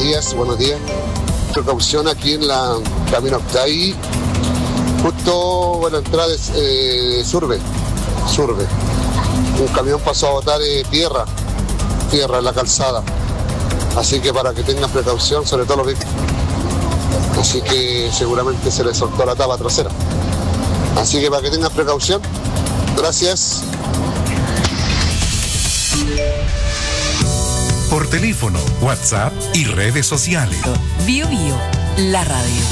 buenos días. Precaución aquí en la Camino Octay, justo a la entrada de Surbe. Un camión pasó a botar tierra en la calzada. Así que para que tengan precaución, sobre todo los vehículos. Así que seguramente se les soltó la tapa trasera. Así que para que tengan precaución, gracias. Por teléfono, WhatsApp y redes sociales. Bio Bio, la radio.